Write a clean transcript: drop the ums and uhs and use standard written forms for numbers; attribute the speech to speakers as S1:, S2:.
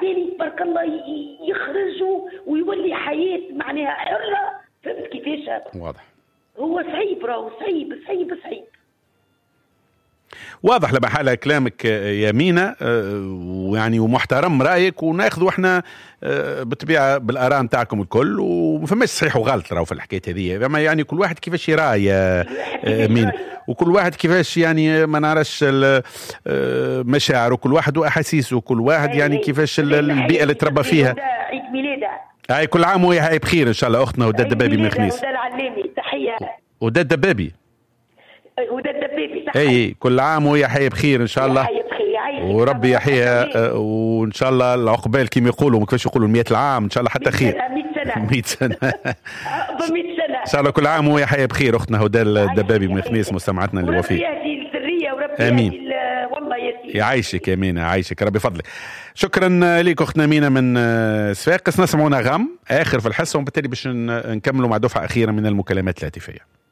S1: وعتالي تبارك الله يخرجوا ويولي حياة معناها حرة. فهمت كيفاش؟
S2: واضح.
S1: هو صعيب، راهو صعيب.
S2: واضح لما حال كلامك يا مينا، ويعني ومحترم رأيك، وناخذوا احنا بالطبيعة بالآراء نتاعكم الكل، ومفهمش صحيح وغلط راهو في الحكاية هذه، اما يعني كل واحد كيفاش يرى يا مينا، وكل واحد كيفاش يعني ما نعرفش مشاعره، كل واحد واحاسيسه، كل واحد يعني كيفاش البيئة اللي تربى فيها.
S1: عيد ميلادها.
S2: اي كل عام وهي بخير ان شاء الله اختنا وداد دبابي من خميس.
S1: وداد العلامي تحية.
S2: وداد دبابي.
S1: وداد دبابي صح.
S2: اي كل عام وهي حي بخير ان شاء الله. وربي يحييها، وان شاء الله العقبال كما يقولوا كيفاش يقولوا 100 العام ان شاء الله حتى خير. 100 سنة. 100 سنة. ان شاء الله كل عام وهي حي بخير اختنا وداد الدبابي من خميس مستمعتنا اللي وفيه. امين. والله يعيشك يا مينا، يعيشك ربي فضلك. شكرا لك اختنا مينا من صفاقس. نسمعونا غم اخر في الحصه، وبالتالي باش نكملوا مع دفعه اخيره من المكالمات الهاتفيه.